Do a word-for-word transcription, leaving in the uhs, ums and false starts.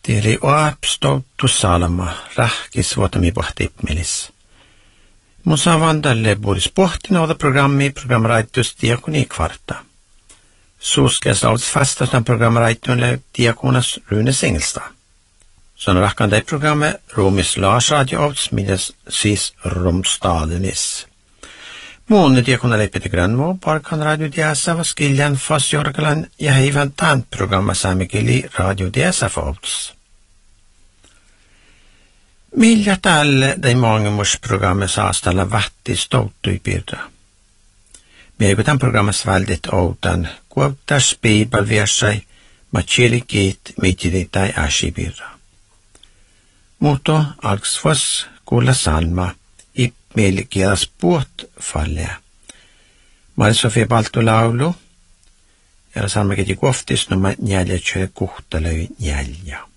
Tieli oapstoutu salma, rahkis vuotami pohtipmelis. Mun saa vandalle buudis pohtinauda programmi programraittus diakoni kvarta. Suuskeas olts fastastan programraittunle diakonas Rune Singelsta. Sån rahkan det programmet Romis Larsradio olts mides sis rumstadenis. Måne diakona leipete grönmo, parkan radio diasa var skiljan fast jorgalan ja heivan tant programma saamikili radio diasa olts. Millä tälle de mångemursprogrammet saastalla vatti stoutui pirra. Meillä tämän programmassa väldit outan kuoptas piipalviassai, machilikit, mitili tai ashipirra. Mutta alks fos kuulla salma, i meillä kielas puot fallea. Mari-Sofia Baltu laulu, ja salma keti kuoftis, no mä njäljet syö kuhtalöi njälja.